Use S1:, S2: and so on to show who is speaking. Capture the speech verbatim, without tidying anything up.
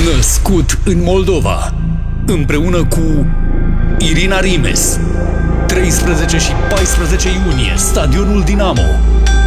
S1: Născut în Moldova, împreună cu Irina Rimes, treisprezece și paisprezece iunie, Stadionul Dinamo.